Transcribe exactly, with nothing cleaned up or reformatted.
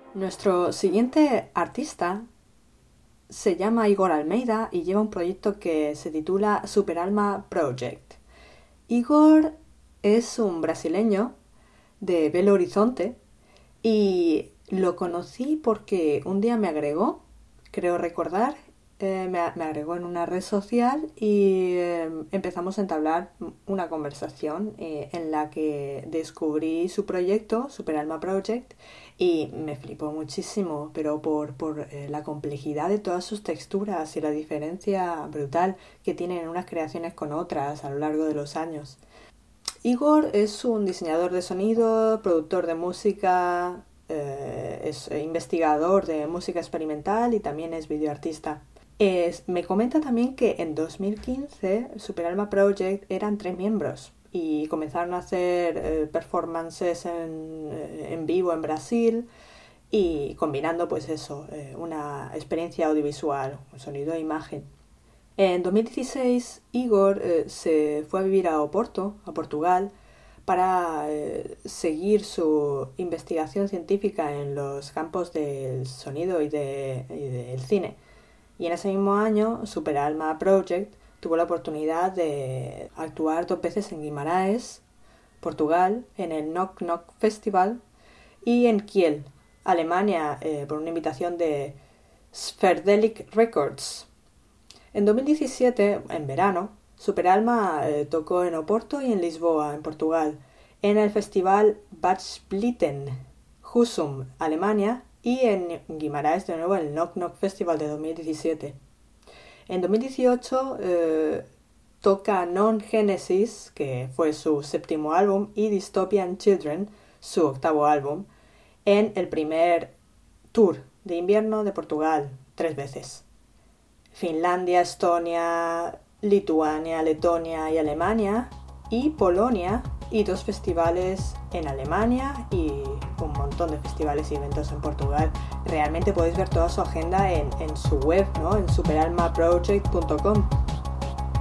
Nuestro siguiente artista se llama Igor Almeida y lleva un proyecto que se titula Superalma Project. Igor es un brasileño de Belo Horizonte y lo conocí porque un día me agregó, creo recordar, eh, me, me agregó en una red social y eh, empezamos a entablar una conversación eh, en la que descubrí su proyecto, Superalma Project, y me flipó muchísimo, pero por, por eh, la complejidad de todas sus texturas y la diferencia brutal que tienen unas creaciones con otras a lo largo de los años. Igor es un diseñador de sonido, productor de música, eh, es investigador de música experimental y también es videoartista. Es, me comenta también que en dos mil quince Superalma Project eran tres miembros y comenzaron a hacer eh, performances en, en vivo en Brasil y combinando pues eso, eh, una experiencia audiovisual, sonido e imagen. En dos mil dieciséis Igor eh, se fue a vivir a Oporto, a Portugal, para eh, seguir su investigación científica en los campos del sonido y, de, y del cine. Y en ese mismo año, Superalma Project tuvo la oportunidad de actuar dos veces en Guimarães, Portugal, en el Knock Knock Festival, y en Kiel, Alemania, eh, por una invitación de Sferdelic Records. En dos mil diecisiete, en verano, Superalma eh, tocó en Oporto y en Lisboa, en Portugal, en el festival Bachblitten, Husum, Alemania, y en Guimarães de nuevo el Knock Knock Festival de dos mil diecisiete. En dos mil dieciocho eh, toca Non Genesis, que fue su séptimo álbum, y Dystopian Children, su octavo álbum, en el primer tour de invierno de Portugal, tres veces. Finlandia, Estonia, Lituania, Letonia y Alemania, y Polonia, y dos festivales en Alemania y un montón de festivales y eventos en Portugal. Realmente podéis ver toda su agenda en, en su web, ¿no? En superalma project punto com.